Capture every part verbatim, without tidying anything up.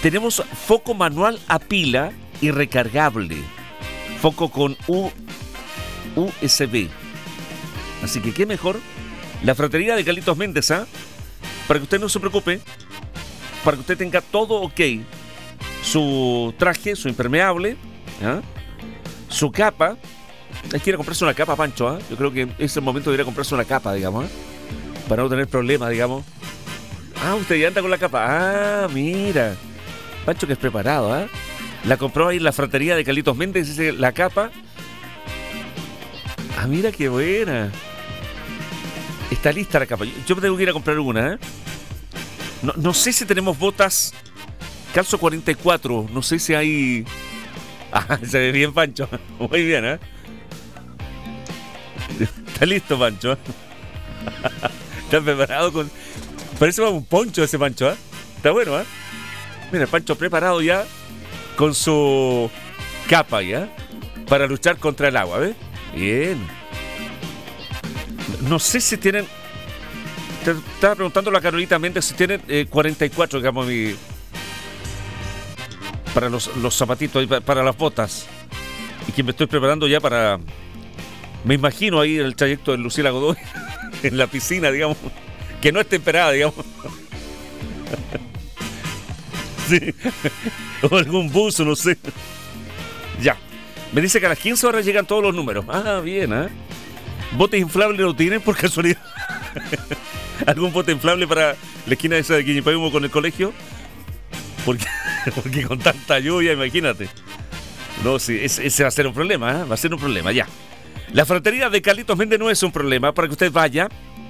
Tenemos foco manual a pila y recargable. Foco con U, U S B. Así que qué mejor. La fratería de Carlitos Méndez, ¿ah? Para que usted no se preocupe. Para que usted tenga todo ok. Su traje, su impermeable, ¿ah? Su capa. Hay que ir a comprarse una capa, Pancho, ¿ah? Yo creo que es el momento de ir a comprarse una capa, digamos, ¿ah? Para no tener problemas, digamos. Ah, usted ya anda con la capa. Ah, mira. Pancho que es preparado, ¿ah? La compró ahí en la fratería de Carlitos Méndez, dice la capa. Ah, mira qué buena. Está lista la capa. Yo me tengo que ir a comprar una, ¿eh? No, no sé si tenemos botas calzo cuarenta y cuatro. No sé si hay... Ah, se ve bien, Pancho. Muy bien, ¿eh? Está listo, Pancho. Está preparado con... Parece un poncho ese Pancho, ¿eh? Está bueno, ¿eh? Mira, Pancho preparado ya con su capa, ¿ya? Para luchar contra el agua, ¿ves? Bien. No sé si tienen... Te estaba preguntando a la Carolita Méndez si tienen eh, cuarenta y cuatro, digamos, mi... para los, los zapatitos, para las botas. Y que me estoy preparando ya para... Me imagino ahí el trayecto de Lucila Godoy en la piscina, digamos, que no es temperada, digamos. Sí. O algún buzo, no sé. Ya. Me dice que a las quince horas llegan todos los números. Ah, bien, ¿eh? ¿Botes inflables lo tienen por casualidad? ¿Algún bote inflable para la esquina esa de Quiñipayumo con el colegio? Porque, porque con tanta lluvia, imagínate. No, sí, ese, ese va a ser un problema, ¿eh? Va a ser un problema, ya. La fratería de Carlitos Méndez no es un problema para que usted vaya.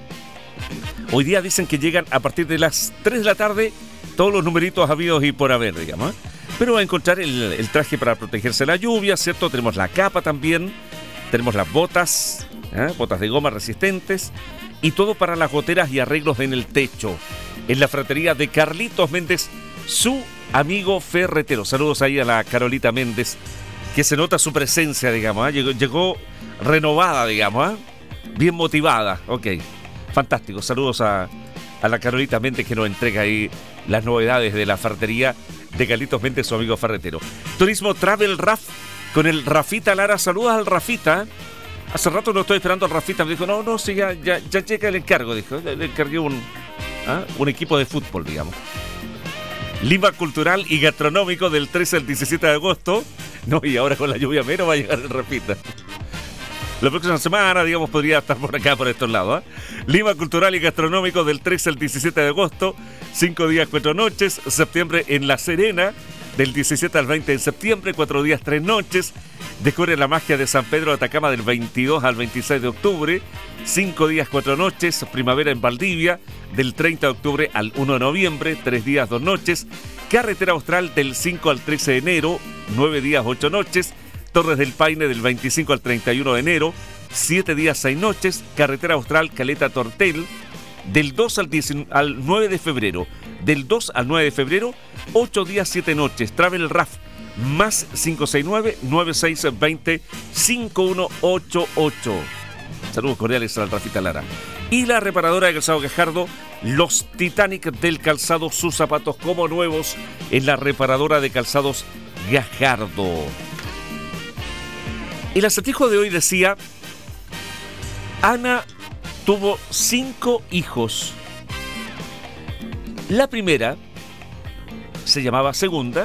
Hoy día dicen que llegan a partir de las tres de la tarde todos los numeritos habidos y por haber, digamos, ¿eh? Pero va a encontrar el, el traje para protegerse de la lluvia, ¿cierto? Tenemos la capa también, tenemos las botas, ¿eh? Botas de goma resistentes y todo para las goteras y arreglos en el techo. En la fratería de Carlitos Méndez, su amigo ferretero. Saludos ahí a la Carolita Méndez, que se nota su presencia, digamos, ¿eh? Llegó, llegó renovada, digamos, ¿eh? Bien motivada, ok. Fantástico, saludos a, a la Carolita Méndez que nos entrega ahí las novedades de la ferretería de Carlitos Méndez, su amigo ferretero. Turismo Travel Raf con el Rafita Lara. Saludos al Rafita. Hace rato no estoy esperando al Rafita. Me dijo, no, no, sí, ya, ya, ya llega el encargo. Dijo, le, le encargué un, ¿ah? un equipo de fútbol, digamos. Lima Cultural y Gastronómico del trece al diecisiete de agosto. No, y ahora con la lluvia menos va a llegar el Rafita. La próxima semana, digamos, podría estar por acá, por estos lados, ¿eh? Lima Cultural y Gastronómico del trece al diecisiete de agosto. Cinco días, cuatro noches. Septiembre en La Serena. Del diecisiete al veinte de septiembre. Cuatro días, tres noches. Descubre la magia de San Pedro de Atacama del veintidós al veintiséis de octubre. Cinco días, cuatro noches. Primavera en Valdivia. Del treinta de octubre al uno de noviembre. Tres días, dos noches. Carretera Austral del cinco al trece de enero. Nueve días, ocho noches. Torres del Paine del veinticinco al treinta y uno de enero, siete días, seis noches. Carretera Austral Caleta Tortel del dos al, diez, al nueve de febrero. Del dos al nueve de febrero, ocho días, siete noches. Travel Raf más cinco seis nueve, nueve seis dos cero, cinco uno ocho ocho. Saludos cordiales al Rafita Lara. Y la reparadora de calzado Gajardo, los Titanic del calzado, sus zapatos como nuevos en la reparadora de calzados Gajardo. El acertijo de hoy decía, Ana tuvo cinco hijos. La primera se llamaba Segunda,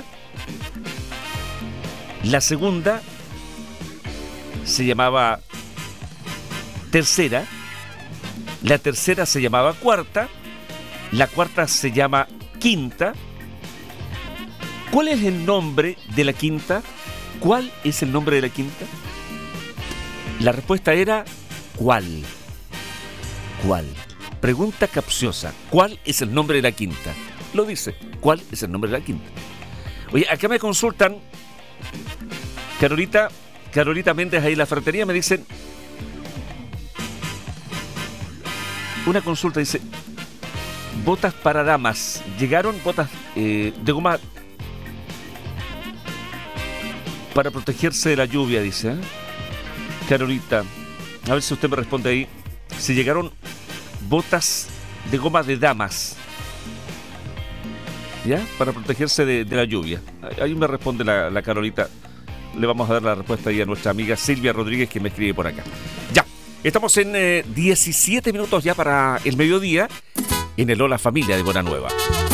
la segunda se llamaba Tercera, la tercera se llamaba Cuarta, la cuarta se llama Quinta. ¿Cuál es el nombre de la quinta? ¿Cuál es el nombre de la quinta? La respuesta era ¿cuál? ¿Cuál? Pregunta capciosa. ¿Cuál es el nombre de la quinta? Lo dice. ¿Cuál es el nombre de la quinta? Oye, acá me consultan Carolita, Carolita Méndez ahí en la ferretería, me dicen una consulta, dice botas para damas. Llegaron botas eh, de goma para protegerse de la lluvia, dice, ¿eh? Carolita, a ver si usted me responde ahí. Si llegaron botas de goma de damas. ¿ya? Para protegerse de, de la lluvia. Ahí me responde la, la Carolita. Le vamos a dar la respuesta ahí a nuestra amiga Silvia Rodríguez, que me escribe por acá. Ya, estamos en eh, diecisiete minutos ya para el mediodía en el Hola Familia de Buena Nueva.